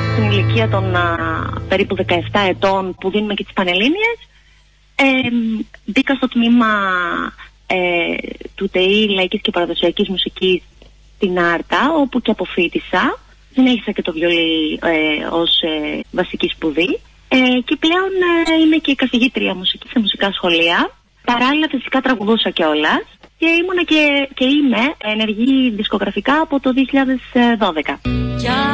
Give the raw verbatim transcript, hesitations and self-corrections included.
στην ηλικία των α, περίπου δεκαεπτά ετών που δίνουμε και τις Πανελλήνιες, ε, μπήκα στο τμήμα ε, του ΤΕΙ Λαϊκής και Παραδοσιακής Μουσικής στην Άρτα, όπου και αποφοίτησα. Συνέχισα και το βιολί ε, ως ε, βασική σπουδή ε, και πλέον ε, είμαι και καθηγήτρια μουσικής σε μουσικά σχολεία. Παράλληλα φυσικά τραγουδούσα κιόλας και ήμουνα και, και είμαι ενεργή δισκογραφικά από το δύο χιλιάδες δώδεκα.